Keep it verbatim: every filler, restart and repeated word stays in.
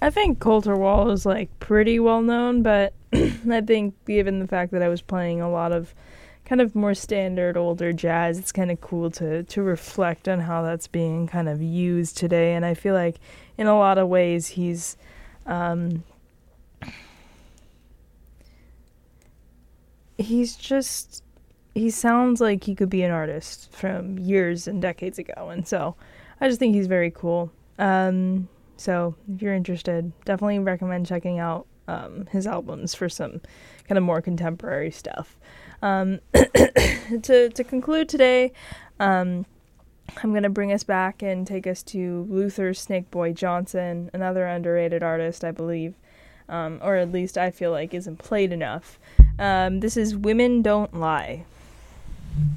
I think Coulter Wall is like pretty well known, but I think given the fact that I was playing a lot of kind of more standard older jazz, it's kind of cool to to reflect on how that's being kind of used today. And I feel like in a lot of ways he's um, he's just he sounds like he could be an artist from years and decades ago, and so I just think he's very cool. Um, so if you're interested, definitely recommend checking out um, his albums for some kind of more contemporary stuff. Um, to to conclude today, um, I'm going to bring us back and take us to Luther Snakeboy Johnson, another underrated artist, I believe, um, or at least I feel like isn't played enough. Um, this is Women Don't Lie.